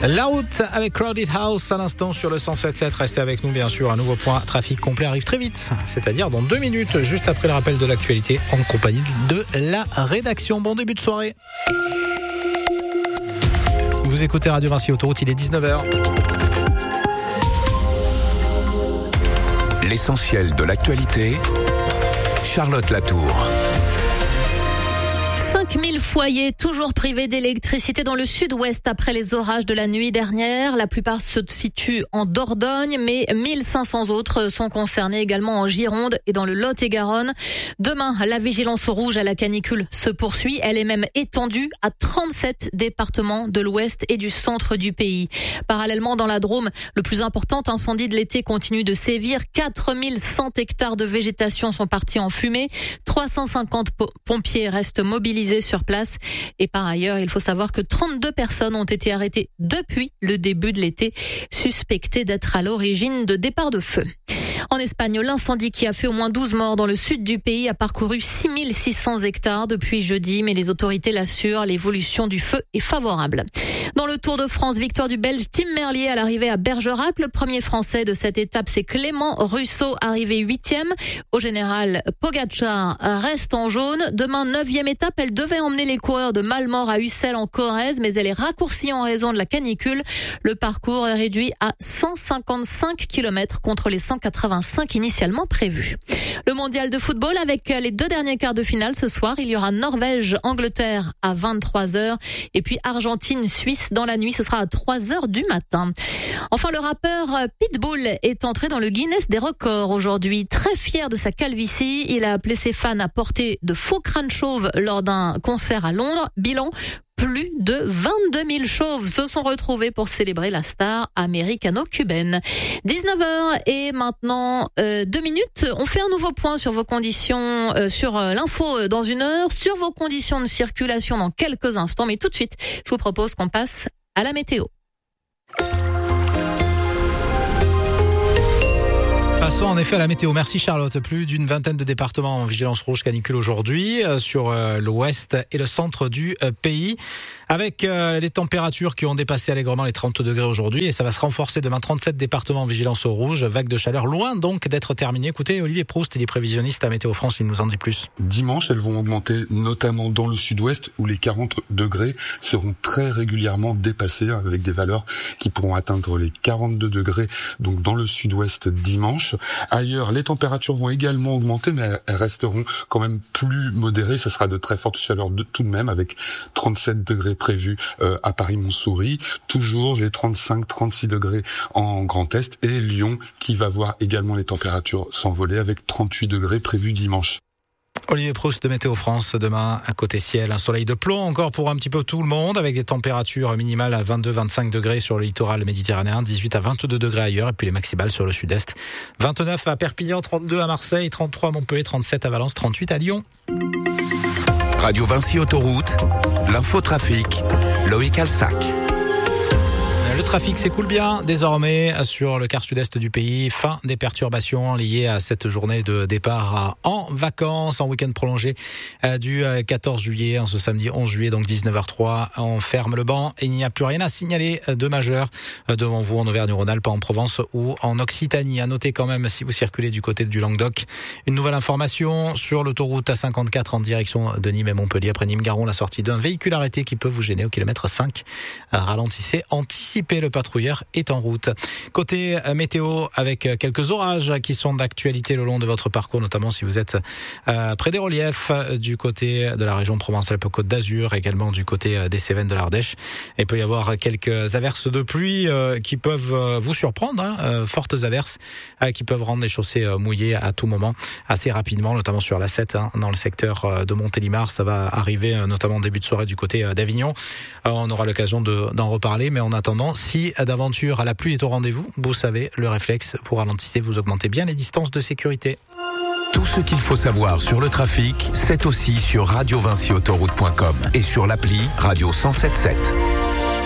La route avec Crowded House à l'instant sur le 107.7. Restez avec nous bien sûr. Un nouveau point trafic complet arrive très vite, c'est-à-dire dans 2 minutes, juste après le rappel de l'actualité en compagnie de la rédaction. Bon début de soirée. Vous écoutez Radio Vinci Autoroute, il est 19h. L'essentiel de l'actualité, Charlotte Latour. 5000 foyers toujours privés d'électricité dans le sud-ouest après les orages de la nuit dernière. La plupart se situent en Dordogne, mais 1500 autres sont concernés également en Gironde et dans le Lot-et-Garonne. Demain, la vigilance rouge à la canicule se poursuit. Elle est même étendue à 37 départements de l'ouest et du centre du pays. Parallèlement, dans la Drôme, le plus important incendie de l'été continue de sévir. 4100 hectares de végétation sont partis en fumée. 350 pompiers restent mobilisés sur place. Et par ailleurs, il faut savoir que 32 personnes ont été arrêtées depuis le début de l'été, suspectées d'être à l'origine de départs de feu. En Espagne, l'incendie qui a fait au moins 12 morts dans le sud du pays a parcouru 6600 hectares depuis jeudi, mais les autorités l'assurent, l'évolution du feu est favorable. Dans le Tour de France, victoire du Belge Tim Merlier à l'arrivée à Bergerac. Le premier Français de cette étape, c'est Clément Russo, arrivé 8e. Au général, Pogacar reste en jaune. Demain, 9e étape, elle devait emmener les coureurs de Malmort à Ussel en Corrèze, mais elle est raccourcie en raison de la canicule. Le parcours est réduit à 155 km contre les 185 initialement prévus. Le mondial de football avec les 2 derniers quarts de finale ce soir. Il y aura Norvège-Angleterre à 23h et puis Argentine-Suisse dans la nuit. Ce sera à 3h du matin. Enfin, le rappeur Pitbull est entré dans le Guinness des records aujourd'hui. Très fier de sa calvitie, il a appelé ses fans à porter de faux crânes chauves lors d'un concert à Londres. Bilan, plus de 22 000 chauves se sont retrouvés pour célébrer la star américano-cubaine. 19h et maintenant 2 minutes. On fait un nouveau point sur vos conditions, sur l'info dans 1 heure, sur vos conditions de circulation dans quelques instants. Mais tout de suite, je vous propose qu'on passe à la météo. Passons en effet à la météo. Merci Charlotte. Plus d'une vingtaine de départements en vigilance rouge canicule aujourd'hui sur l'ouest et le centre du pays. Avec les températures qui ont dépassé allègrement les 30 degrés aujourd'hui et ça va se renforcer demain. 37 départements en vigilance au rouge. Vague de chaleur loin donc d'être terminée. Écoutez, Olivier Proust, il est prévisionniste à Météo France, il nous en dit plus. Dimanche, elles vont augmenter notamment dans le sud-ouest où les 40 degrés seront très régulièrement dépassés avec des valeurs qui pourront atteindre les 42 degrés donc dans le sud-ouest dimanche. Ailleurs, les températures vont également augmenter mais elles resteront quand même plus modérées. Ça sera de très fortes chaleurs tout de même avec 37 degrés prévu à Paris-Montsouris, toujours les 35-36 degrés en Grand Est et Lyon qui va voir également les températures s'envoler avec 38 degrés prévus dimanche. Olivier Proust de Météo France, demain à côté ciel, un soleil de plomb encore pour un petit peu tout le monde avec des températures minimales à 22-25 degrés sur le littoral méditerranéen, 18 à 22 degrés ailleurs et puis les maximales sur le sud-est, 29 à Perpignan, 32 à Marseille, 33 à Montpellier, 37 à Valence, 38 à Lyon. Radio Vinci Autoroute, l'infotrafic, Loïc Alsac. Le trafic s'écoule bien désormais sur le quart sud-est du pays. Fin des perturbations liées à cette journée de départ en vacances, en week-end prolongé du 14 juillet, en ce samedi 11 juillet, donc 19h03. On ferme le banc et il n'y a plus rien à signaler de majeur devant vous en Auvergne-Rhône-Alpes, en Provence ou en Occitanie. À noter quand même, si vous circulez du côté du Languedoc, une nouvelle information sur l'autoroute A54 en direction de Nîmes et Montpellier. Après Nîmes-Garon, la sortie d'un véhicule arrêté qui peut vous gêner au kilomètre 5. Ralentissez, anticipez. Le patrouilleur est en route. Côté météo, avec quelques orages qui sont d'actualité le long de votre parcours, notamment si vous êtes près des reliefs du côté de la région Provence-Alpes-Côte d'Azur, également du côté des Cévennes de l'Ardèche. Il peut y avoir quelques averses de pluie qui peuvent vous surprendre, fortes averses qui peuvent rendre les chaussées mouillées à tout moment, assez rapidement, notamment sur la 7, dans le secteur de Montélimar. Ça va arriver notamment en début de soirée du côté d'Avignon. On aura l'occasion d'en reparler, mais en attendant, si d'aventure la pluie est au rendez-vous, vous savez, le réflexe pour ralentir, vous augmentez bien les distances de sécurité. Tout ce qu'il faut savoir sur le trafic, c'est aussi sur radiovinciautoroute.com et sur l'appli Radio 107.7.